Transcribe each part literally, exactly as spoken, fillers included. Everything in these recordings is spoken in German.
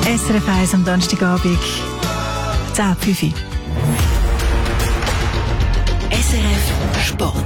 S R F eins am Donnerstagabend, zehn Uhr fünf. S R F Sport.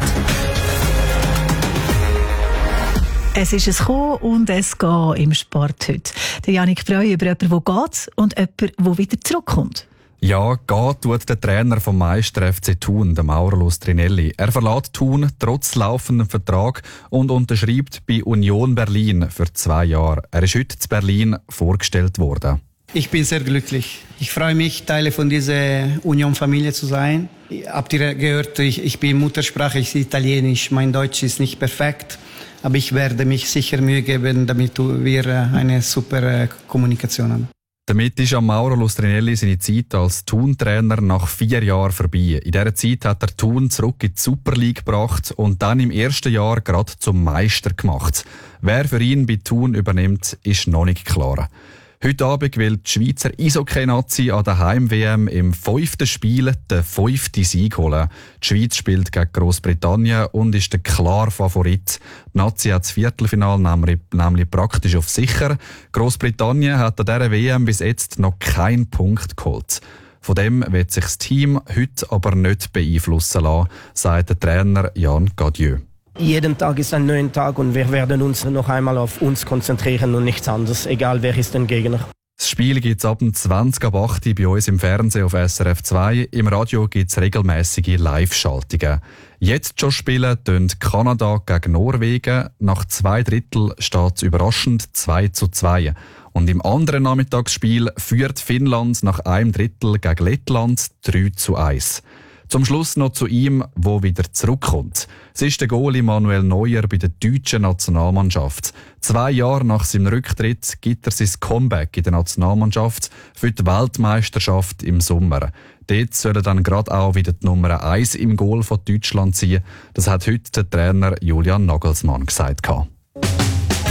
Es ist ein Kommen und es Gehen im Sport heute. Der Yannick Breu über jemanden, der geht und jemanden, der wieder zurückkommt. Ja, geht tut der Trainer vom Meister F C Thun, der Mauro Lustrinelli. Er verlässt Thun trotz laufendem Vertrag und unterschreibt bei Union Berlin für zwei Jahre. Er ist heute in Berlin vorgestellt worden. Ich bin sehr glücklich. Ich freue mich, Teil von dieser Union-Familie zu sein. Habt ihr gehört, ich, ich bin Muttersprache, ich bin Italienisch. Mein Deutsch ist nicht perfekt, aber ich werde mich sicher Mühe geben, damit wir eine super Kommunikation haben. Damit ist am Mauro Lustrinelli seine Zeit als Thun-Trainer nach vier Jahren vorbei. In dieser Zeit hat er Thun zurück in die Super League gebracht und dann im ersten Jahr gerade zum Meister gemacht. Wer für ihn bei Thun übernimmt, ist noch nicht klar. Heute Abend will die Schweizer Eishockey-Nazi an der Heim-W M im fünften Spiel den fünften Sieg holen. Die Schweiz spielt gegen Grossbritannien und ist der klare Favorit. Die Nazi hat das Viertelfinale nämlich, nämlich praktisch auf sicher. Grossbritannien hat an dieser W M bis jetzt noch keinen Punkt geholt. Von dem wird sich das Team heute aber nicht beeinflussen lassen, sagt der Trainer Jan Gadieu. Jeden Tag ist ein neuer Tag und wir werden uns noch einmal auf uns konzentrieren und nichts anderes, egal wer ist der Gegner. Das Spiel gibt es ab dem zwanzig ab acht bei uns im Fernsehen auf S R F zwei. Im Radio gibt es regelmäßige Live-Schaltungen. Jetzt schon spielen tun Kanada gegen Norwegen. Nach zwei Drittel steht es überraschend zwei zu zwei. Und im anderen Nachmittagsspiel führt Finnland nach einem Drittel gegen Lettland drei zu eins. Zum Schluss noch zu ihm, wo wieder zurückkommt. Es ist der Goalie Manuel Neuer bei der deutschen Nationalmannschaft. Zwei Jahre nach seinem Rücktritt gibt er sein Comeback in der Nationalmannschaft für die Weltmeisterschaft im Sommer. Dort soll dann gerade auch wieder die Nummer eins im Goal von Deutschland sein. Das hat heute der Trainer Julian Nagelsmann gesagt.